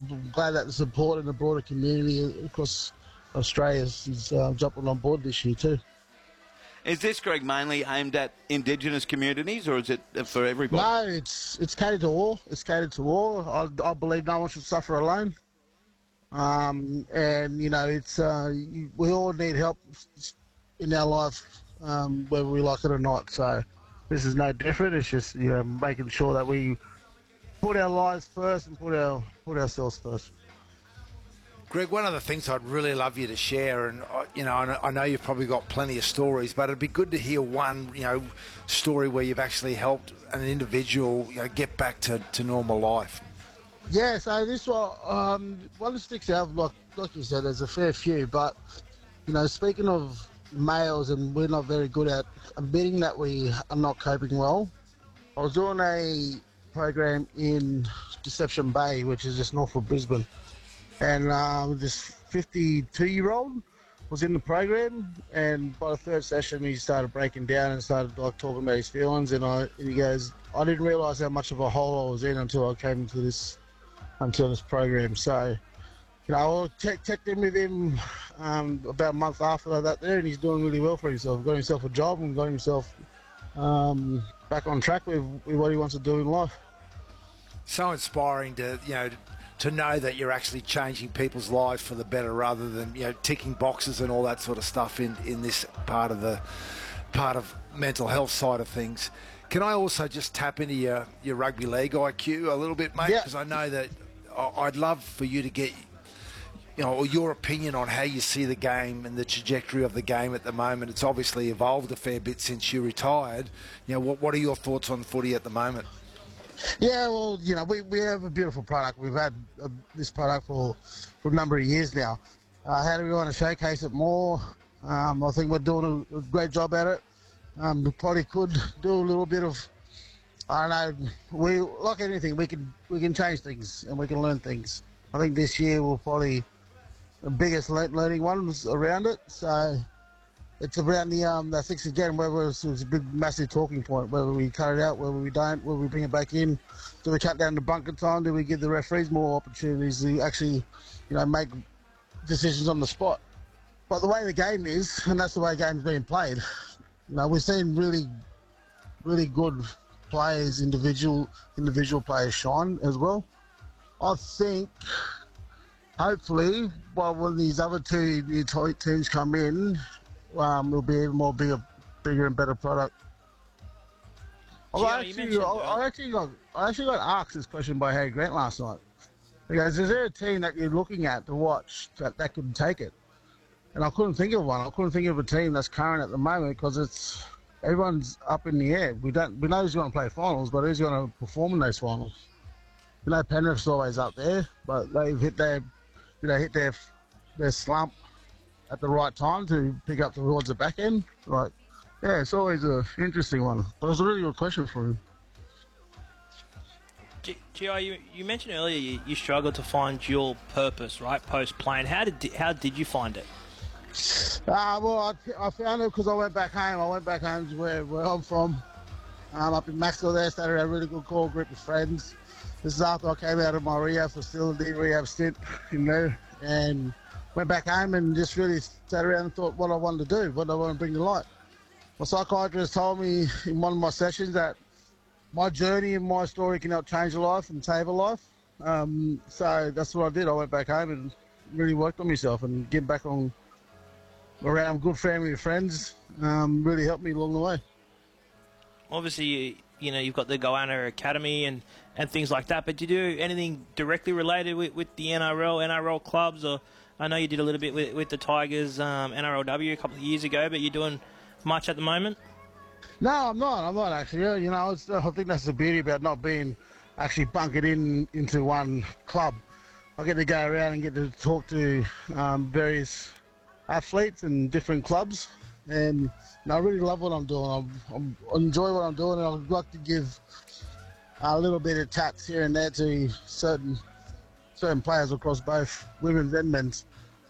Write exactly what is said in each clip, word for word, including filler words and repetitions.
I'm glad that the support and the broader community across Australia is uh, jumping on board this year too. Is this, Greg, mainly aimed at Indigenous communities, or is it for everybody? No, it's it's catered to all. It's catered to all. I, I believe no one should suffer alone. Um, and you know, it's uh, we all need help in our life, um, whether we like it or not. So this is no different. It's just, you know, making sure that we put our lives first and put our put ourselves first. Greg, one of the things I'd really love you to share, and you know, I know you've probably got plenty of stories, but it'd be good to hear one, you know, story where you've actually helped an individual, you know, get back to, to normal life. Yeah, so this one, um, one that sticks out, like like you said, there's a fair few, but you know, speaking of males, and we're not very good at admitting that we are not coping well. I was doing a program in Deception Bay, which is just north of Brisbane. And um, this fifty-two-year-old was in the program, and by the third session, he started breaking down and started like talking about his feelings. And I, and he goes, "I didn't realise how much of a hole I was in until I came into this, until this program." So, you know, I checked, checked in with him um, about a month after that there, and he's doing really well for himself. Got himself a job and got himself um, back on track with, with what he wants to do in life. So inspiring to, you know, to know that you're actually changing people's lives for the better, rather than, you know, ticking boxes and all that sort of stuff in, in this part of the part of mental health side of things. Can I also just tap into your, your rugby league I Q a little bit, mate? Because yeah. I know that I'd love for you to get, you know, your opinion on how you see the game and the trajectory of the game at the moment. It's obviously evolved a fair bit since you retired. You know, what what are your thoughts on footy at the moment? Yeah, well, you know, we, we have a beautiful product. We've had uh, this product for, for a number of years now. Uh, how do we want to showcase it more? Um, I think we're doing a, a great job at it. Um, we probably could do a little bit of, I don't know, we, like anything, we can, we can change things and we can learn things. I think this year will probably the biggest le- learning ones around it. So it's around the um the six again, whether it's, it's a big massive talking point, whether we cut it out, whether we don't, whether we bring it back in. Do we cut down the bunker time? Do we give the referees more opportunities to actually, you know, make decisions on the spot? But the way the game is, and that's the way the game's being played, you know, we've seen really, really good players, individual individual players shine as well. I think, hopefully, by when these other two new teams come in, Um, it'll be even more bigger, bigger and better product. Gio, I actually, I, I actually got, I actually got asked this question by Harry Grant last night. He goes, "Is there a team that you're looking at to watch that that could take it?" And I couldn't think of one. I couldn't think of a team that's current at the moment because it's everyone's up in the air. We don't, we know who's going to play finals, but who's going to perform in those finals? You know, Penrith's always up there, but they've hit their, you know, hit their their slump at the right time to pick up towards the back end. Like, yeah, it's always an interesting one. But it was a really good question for him. Gio, you, you mentioned earlier you, you struggled to find your purpose, right, post-playing. How did how did you find it? Uh, well, I, I found it because I went back home. I went back home to where, where I'm from, um, up in Maxwell there, started a really good core group of friends. This is after I came out of my rehab facility, rehab stint, you know, and went back home and just really sat around and thought what I wanted to do, what I want to bring to light. My psychiatrist told me in one of my sessions that my journey and my story can help change a life and save a life. Um, so that's what I did. I went back home and really worked on myself, and getting back on around good family and friends um, really helped me along the way. Obviously, you, you know, you've got the Goanna Academy and, and things like that, but do you do anything directly related with, with the N R L, N R L clubs? Or I know you did a little bit with, with the Tigers, um, N R L W a couple of years ago, but you're doing much at the moment? No, I'm not. I'm not actually. You know, it's, I think that's the beauty about not being actually bunkered in into one club. I get to go around and get to talk to um, various athletes and different clubs, and you know, I really love what I'm doing. I'm, I'm, I enjoy what I'm doing, and I'd like to give a little bit of tax here and there to certain certain players across both women's and men's.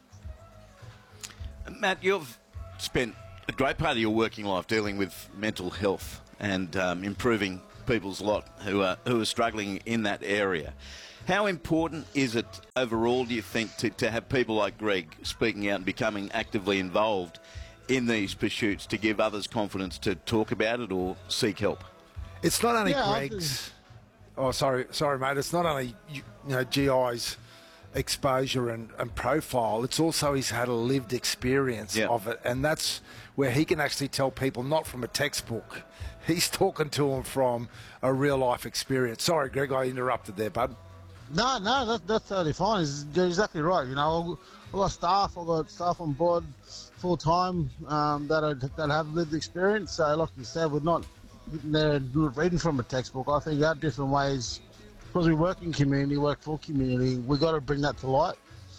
Matt, you've spent a great part of your working life dealing with mental health and um, improving people's lot who are who are struggling in that area. How important is it overall, do you think, to, to have people like Greg speaking out and becoming actively involved in these pursuits to give others confidence to talk about it or seek help? It's not only Yeah, Greg's. Oh, sorry, sorry, mate. It's not only you know G I's exposure and, and profile. It's also he's had a lived experience Yeah. of it, and that's where he can actually tell people not from a textbook. He's talking to them from a real life experience. Sorry, Greg, I interrupted there, bud. No, no, that, that's totally fine. It's, you're exactly right. You know, I've got staff, I've got staff on board full time um, that are, that have lived experience. So, like you said, we're not they're reading from a textbook. I think there are different ways, because we work in community, work for community. We got to bring that to light.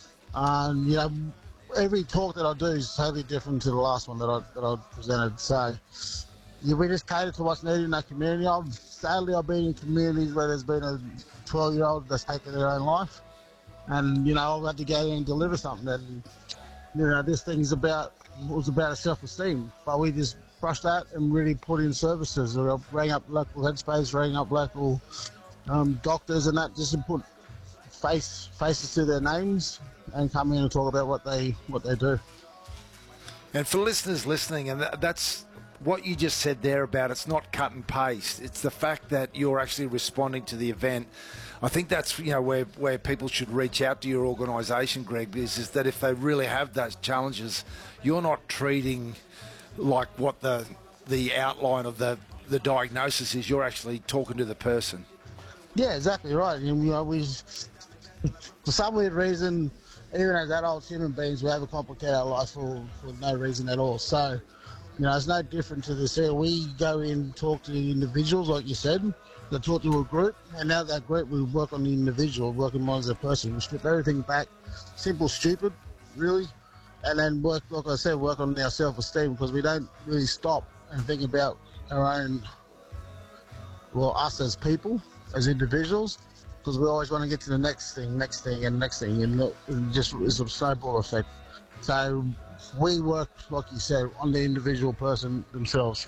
And you know, every talk that I do is totally different to the last one that I that I presented. So, yeah, we just cater to what's needed in that community. I've, sadly, I've been in communities where there's been a twelve-year-old that's taken their own life, and you know, I've had to go in and deliver something. And you know, this thing's about was about self-esteem, but we just brushed that and really put in services. We rang up local headspace, rang up local um, doctors, and that just to put face faces to their names and come in and talk about what they what they do. And for listeners listening, and that, that's what you just said there about it's not cut and paste. It's the fact that you're actually responding to the event. I think that's you know where, where people should reach out to your organisation, Greg, is, is that if they really have those challenges, you're not treating like what the the outline of the, the diagnosis is. You're actually talking to the person. Yeah, exactly right. And, you know, we, for some weird reason, even as adults, human beings, we overcomplicate our life for, for no reason at all. So, you know, it's no different to this here. We go in, talk to the individuals, like you said, they talk to a group, and now that group, we work on the individual, working on as a person. We strip everything back, simple, stupid, really, and then work, like I said, work on our self-esteem, because we don't really stop and think about our own, well, us as people, as individuals, because we always want to get to the next thing, next thing, and next thing, and look, it just it's a snowball effect. So we work, like you said, on the individual person themselves.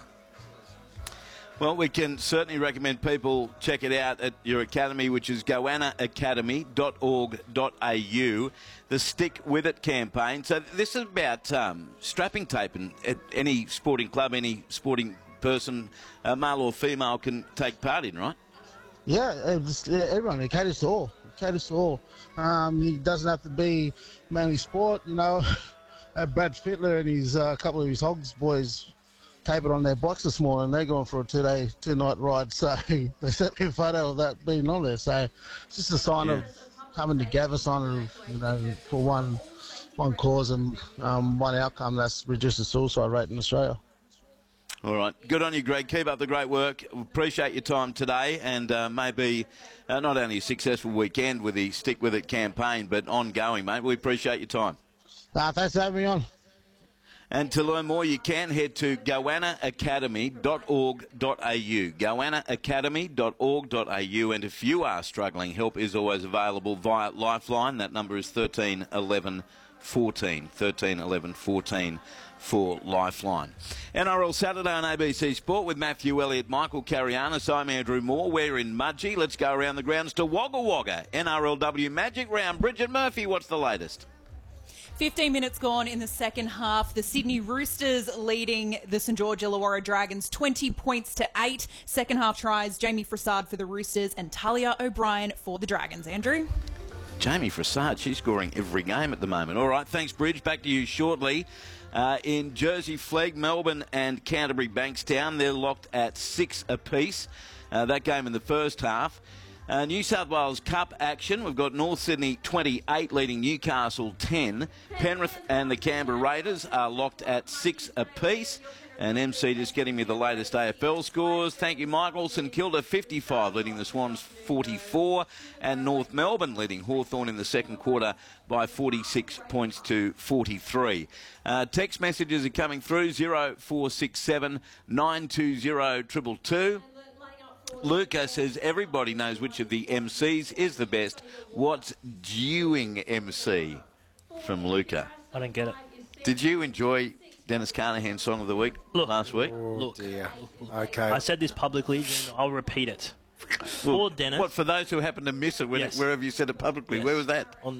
Well, we can certainly recommend people check it out at your academy, which is goanna academy dot org dot a u, the Stick With It campaign. So this is about um, strapping tape, and at any sporting club, any sporting person, uh, male or female, can take part in, right? Yeah, it's, yeah, everyone. It caters to all. It caters to all. Um, it doesn't have to be mainly sport, you know. Uh, Brad Fittler and his uh, couple of his Hogs boys tape it on their bikes this morning. They're going for a two-day, two-night ride. So they sent me a photo of that being on there. So it's just a sign Yeah. of coming together, sign of, you know, for one one cause and um, one outcome, that's reduce the suicide rate in Australia. All right. Good on you, Greg. Keep up the great work. Appreciate your time today, and uh, maybe uh, not only a successful weekend with the Stick With It campaign, but ongoing, mate. We appreciate your time. Uh, thanks for having me on. And to learn more, you can head to goanna academy dot org dot a u, goanna academy dot org dot a u. And if you are struggling, help is always available via Lifeline. That number is thirteen eleven fourteen, thirteen eleven fourteen for Lifeline. N R L Saturday on A B C Sport with Matthew Elliott, Michael Carianis. I'm Andrew Moore. We're in Mudgee. Let's go around the grounds to Wagga Wagga. N R L W Magic Round. Bridget Murphy, what's the latest? fifteen minutes gone in the second half. The Sydney Roosters leading the St George Illawarra Dragons twenty points to eight. Second half tries, Jamie Frassard for the Roosters and Talia O'Brien for the Dragons. Andrew? Jamie Frassard, she's scoring every game at the moment. All right, thanks, Bridge. Back to you shortly. Uh, in Jersey Flegg, Melbourne and Canterbury Bankstown, they're locked at six apiece. Uh, that game in the first half. Uh, New South Wales Cup action. We've got North Sydney twenty-eight leading Newcastle ten. Penrith and the Canberra Raiders are locked at six apiece. And M C just getting me the latest A F L scores. Thank you, Michael. St Kilda fifty-five leading the Swans forty-four. And North Melbourne leading Hawthorn in the second quarter by forty-six points to forty-three. Uh, text messages are coming through zero four six seven nine two zero two two two. Luca says everybody knows which of the M Cs is the best. What's Dewing M C? From Luca. I don't get it. Did you enjoy Dennis Carnahan's Song of the Week Look. last week? Oh, Look. dear. Okay. I said this publicly, and I'll repeat it. Or Dennis. What, for those who happen to miss it when Yes. it, wherever you said it publicly? Yes. Where was that? On